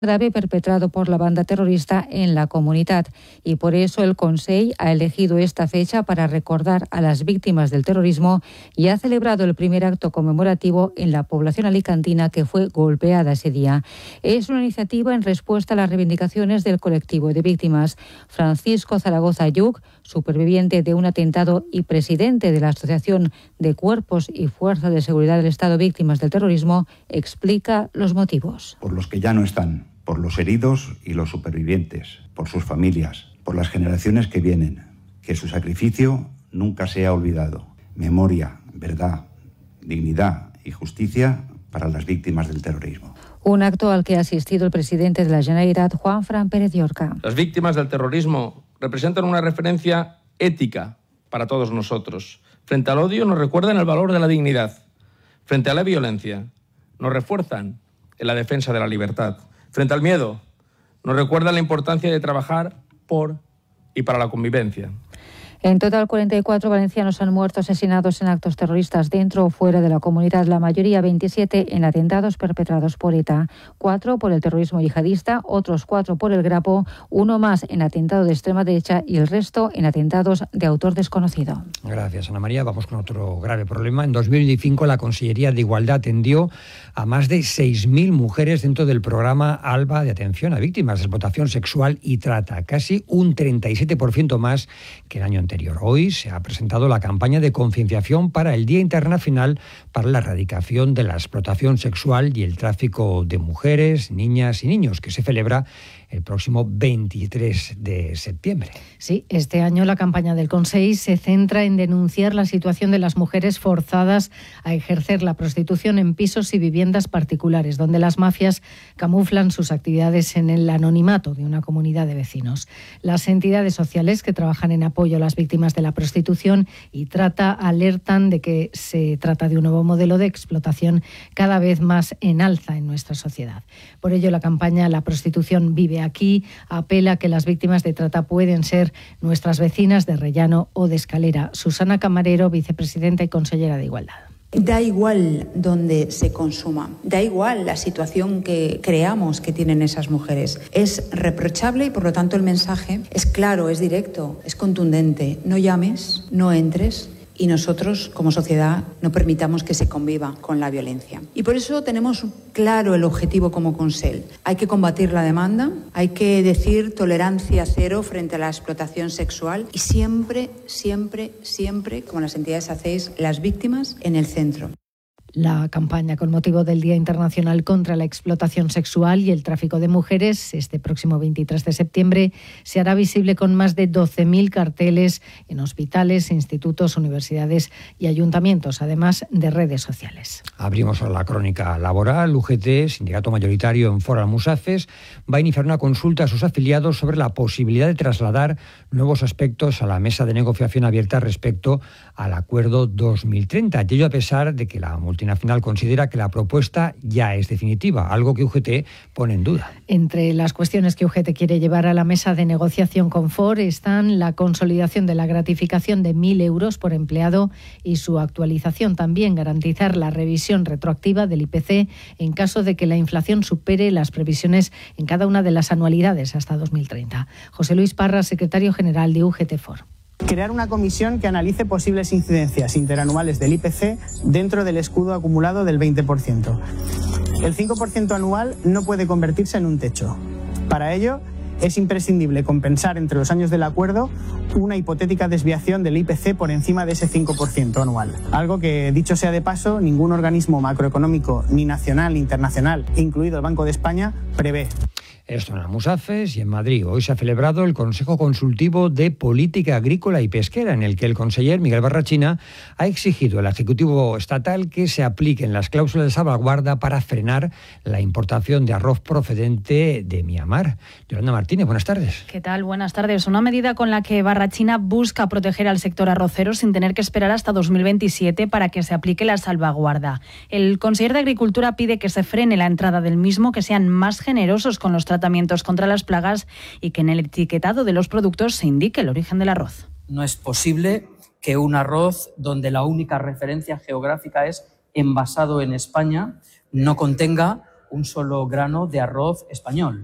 grave perpetrado por la banda terrorista en la comunidad, y por eso el Consell ha elegido esta fecha para recordar a las víctimas del terrorismo y ha celebrado el primer acto conmemorativo en la población alicantina que fue golpeada ese día. Es una iniciativa en respuesta a las reivindicaciones del colectivo de víctimas. Francisco Zaragoza Yuc, superviviente de un atentado y presidente de la Asociación de Cuerpos y Fuerzas de Seguridad del Estado Víctimas del Terrorismo, explica los motivos. Por los que ya no están, por los heridos y los supervivientes, por sus familias, por las generaciones que vienen, que su sacrificio nunca sea olvidado. Memoria, verdad, dignidad y justicia para las víctimas del terrorismo. Un acto al que ha asistido el presidente de la Generalitat, Juanfran Pérez Llorca. Las víctimas del terrorismo representan una referencia ética para todos nosotros. Frente al odio nos recuerdan el valor de la dignidad. Frente a la violencia nos refuerzan en la defensa de la libertad. Frente al miedo, nos recuerda la importancia de trabajar por y para la convivencia. En total, 44 valencianos han muerto asesinados en actos terroristas dentro o fuera de la comunidad, la mayoría 27 en atentados perpetrados por ETA, 4 por el terrorismo yihadista, otros 4 por el Grapo, 1 más en atentado de extrema derecha y el resto en atentados de autor desconocido. Gracias, Ana María. Vamos con otro grave problema. En 2025 la Consellería de Igualdad atendió a más de 6.000 mujeres dentro del programa ALBA de atención a víctimas de explotación sexual y trata, casi un 37% más que el año anterior. Hoy se ha presentado la campaña de concienciación para el Día Internacional para la Erradicación de la Explotación Sexual y el Tráfico de Mujeres, Niñas y Niños, que se celebra el próximo 23 de septiembre. Sí, este año la campaña del Consell se centra en denunciar la situación de las mujeres forzadas a ejercer la prostitución en pisos y viviendas particulares, donde las mafias camuflan sus actividades en el anonimato de una comunidad de vecinos. Las entidades sociales que trabajan en apoyo a las víctimas de la prostitución y trata alertan de que se trata de un nuevo modelo de explotación cada vez más en alza en nuestra sociedad. Por ello, la campaña La prostitución vive aquí apela a que las víctimas de trata pueden ser nuestras vecinas de Rellano o de Escalera. Susana Camarero, vicepresidenta y consellera de Igualdad. Da igual donde se consuma, da igual la situación que creamos que tienen esas mujeres. Es reprochable y por lo tanto el mensaje es claro, es directo, es contundente. No llames, no entres. Y nosotros, como sociedad, no permitamos que se conviva con la violencia. Y por eso tenemos claro el objetivo como Consell. Hay que combatir la demanda, hay que decir tolerancia cero frente a la explotación sexual y siempre, siempre, siempre, como las entidades hacéis, las víctimas en el centro. La campaña con motivo del Día Internacional contra la Explotación Sexual y el Tráfico de Mujeres, este próximo 23 de septiembre, se hará visible con más de 12.000 carteles en hospitales, institutos, universidades y ayuntamientos, además de redes sociales. Abrimos la crónica laboral. UGT, sindicato mayoritario en Fora Almusafes, va a iniciar una consulta a sus afiliados sobre la posibilidad de trasladar nuevos aspectos a la mesa de negociación abierta respecto al Acuerdo 2030. Y ello a pesar de que la multinacional considera que la propuesta ya es definitiva, algo que UGT pone en duda. Entre las cuestiones que UGT quiere llevar a la mesa de negociación con FOR están la consolidación de la gratificación de 1.000 euros por empleado y su actualización. También garantizar la revisión retroactiva del IPC en caso de que la inflación supere las previsiones en cada una de las anualidades hasta 2030. José Luis Parra, secretario general de UGT FOR. Crear una comisión que analice posibles incidencias interanuales del IPC dentro del escudo acumulado del 20%. El 5% anual no puede convertirse en un techo. Para ello, es imprescindible compensar entre los años del acuerdo una hipotética desviación del IPC por encima de ese 5% anual. Algo que, dicho sea de paso, ningún organismo macroeconómico, ni nacional ni internacional, incluido el Banco de España, prevé. Esto en Almusafes y en Madrid. Hoy se ha celebrado el Consejo Consultivo de Política Agrícola y Pesquera, en el que el conseller Miguel Barrachina ha exigido al Ejecutivo estatal que se apliquen las cláusulas de salvaguarda para frenar la importación de arroz procedente de Myanmar. Yolanda Martínez, buenas tardes. ¿Qué tal? Buenas tardes. Una medida con la que Barrachina busca proteger al sector arrocero sin tener que esperar hasta 2027 para que se aplique la salvaguarda. El conseller de Agricultura pide que se frene la entrada del mismo, que sean más generosos con los tratamientos contra las plagas y que en el etiquetado de los productos se indique el origen del arroz. No es posible que un arroz donde la única referencia geográfica es envasado en España no contenga un solo grano de arroz español.